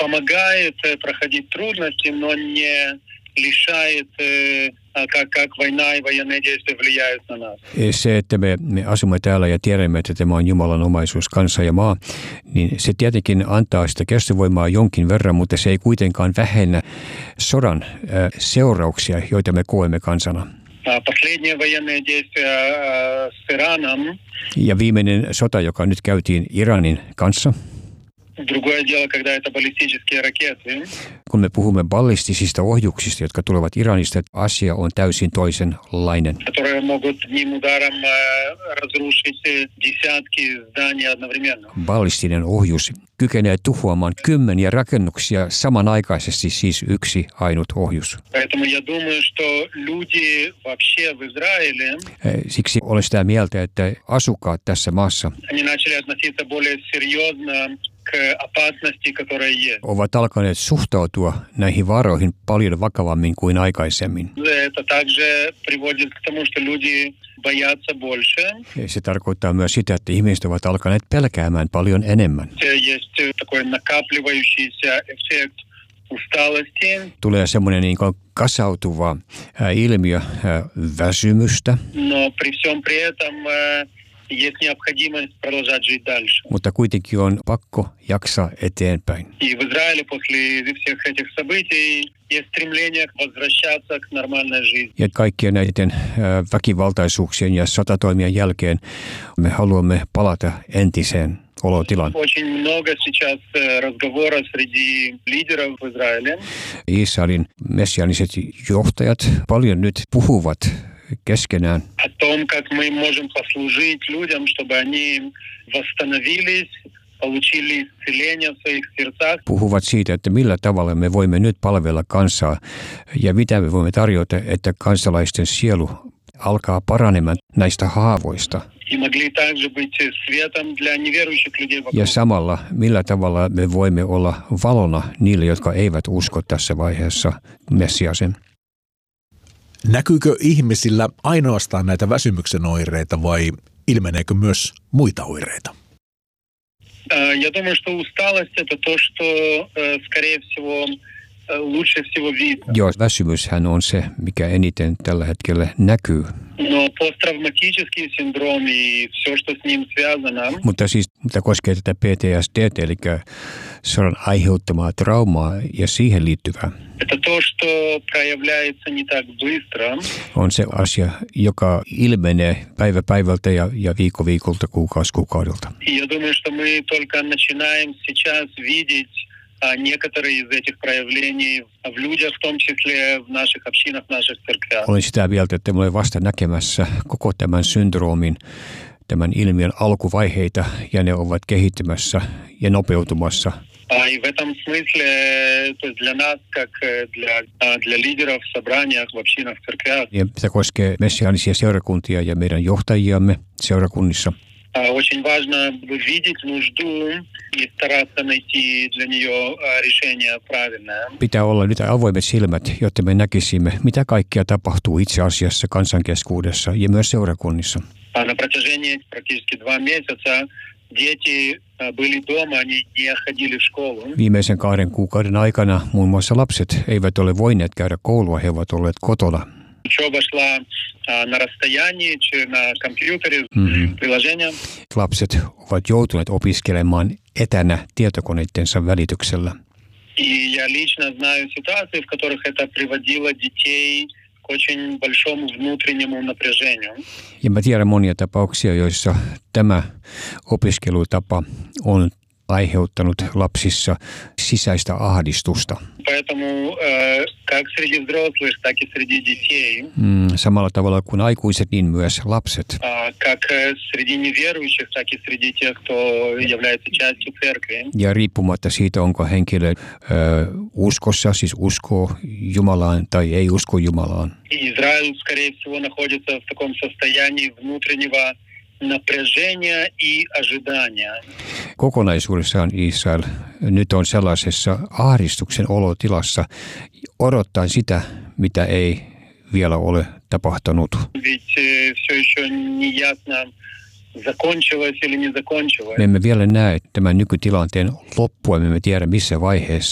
помогает проходить трудности, но не лишает, как война и военные действия влияют на нас. Se, että me asumme täällä ja tiedämme, että tämä on Jumalan omaisuus, kansa ja maa, niin se tietenkin antaa sitä kestovoimaa jonkin verran, mutta se ei kuitenkaan vähennä sodan seurauksia, joita me koemme kansana. Последние военные действия с Ираном. Ja viimeinen sota, joka nyt käytiin Iranin kanssa. Другое дело, когда это баллистические ракеты. Kun me puhumme ballistisista ohjuksista, jotka tulevat Iranista, asia on täysin toisenlainen. Которые могут одним ударом разрушить десятки зданий одновременно. Ballistinen ohjus kykenee tuhoamaan kymmeniä rakennuksia samanaikaisesti, siis yksi ainut ohjus. Поэтому я думаю, что люди вообще в Израиле. Siksi olen sitä mieltä, että asukkaat tässä maassa Они начали относиться более серьезно к опасности, которая есть. Ovat alkaneet suhtautua näihin vaaroihin paljon vakavammin kuin aikaisemmin. Это также приводит к тому, что люди боятся больше. Se tarkoittaa myös sitä, että ihmiset ovat alkaneet pelkäämään paljon enemmän. Есть такой накапливающийся эффект усталости. Tulee semmoinen niin kuin kasautuva ilmiö väsymystä. Но при всем при этом есть необходимость продолжать жить дальше. Mutta kuitenkin on pakko jaksaa eteenpäin. И в Израиле после всех этих событий есть стремление возвращаться к нормальной жизни. Ja kaikkien näiden väkivaltaisuuksien ja sotatoimien jälkeen me haluamme palata entiseen olotilaan. Очень много сейчас разговора среди лидеров в Израиле. Israelin messiaaniset johtajat paljon nyt puhuvat keskenään. О том, как мы можем послужить людям, чтобы они восстановились, получили исцеление в своих сердцах. Puhuvat siitä, että millä tavalla me voimme nyt palvella kansaa ja mitä me voimme tarjota, että kansalaisten sielu alkaa paranemaan näistä haavoista. И могли также быть светом для неверующих людей вокруг. Ja samalla, millä tavalla me voimme olla valona niille, jotka eivät usko tässä vaiheessa Messiasen. Näkyykö ihmisillä ainoastaan näitä väsymyksen oireita vai ilmeneekö myös muita oireita? Я думаю, что усталость – это то, что, скорее всего, лучше всего видно. Joo, väsymyshän on se, mikä eniten tällä hetkellä näkyy. Но посттравматический синдром и все, что с ним связано. Mutta siis, mitä koskee tätä PTSD, eli sodan aiheuttamaa traumaa ja siihen liittyvää. Это то, что проявляется не так быстро. On se asia, joka ilmenee päivä päivältä ja viikko viikolta, kuukausi kuukaudelta. И я думаю, что мы только начинаем сейчас видеть некоторые из этих проявлений в людях, в том числе в наших общинах, в наших церквях. Olen sitä mieltä, että me olemme vasta näkemässä koko tämän syndroomin, tämän ilmiön alkuvaiheita, ja ne ovat kehittymässä ja nopeutumassa. И в этом смысле, то есть для нас, как для лидеров в собраниях, в общинах, в церквях, Ja se koskee messiaanisia seurakuntia ja meidän johtajiamme seurakunnissa. очень важно видеть нужду и стараться найти для нее решение правильное. Pitää olla nyt avoimet silmät, jotta me näkisimme, mitä kaikkea tapahtuu itse asiassa kansankeskuudessa ja myös seurakunnissa. На протяжении практически 2 месяца дети были дома, они не ходили в школу. Viimeisen 2 kuukauden aikana muun muassa lapset eivät ole voineet käydä koulua, he ovat olleet kotona. Учеба шла на расстоянии, на компьютере, приложения. Lapset ovat joutuneet opiskelemaan etänä tietokoneittensa välityksellä. И я лично знаю ситуации, в которых это приводило детей к очень большому внутреннему напряжению. Ja mä tiedän monia tapauksia, joissa tämä opiskelutapa on aiheuttanut lapsissa sisäistä ahdistusta. Поэтому как среди взрослых, так и среди детей. Samalla tavalla kuin aikuiset, niin myös lapset. Как среди неверующих, так и среди тех, кто является частью церкви. Ja riippumatta siitä, onko henkilö uskossa, siis uskoo Jumalaan tai ei usko Jumalaan. Израиль, скорее всего, находится в таком состоянии внутреннего напряжения и ожидания. Kokonaisuudessaan Israel nyt on sellaisessa ahdistuksen olotilassa odottaen sitä, mitä ei vielä ole tapahtunut. Ведь все еще не ясно, закончилось или не закончилось. Me emme vielä näe tämän nykytilanteen loppua, me emme tiedä missä vaiheessa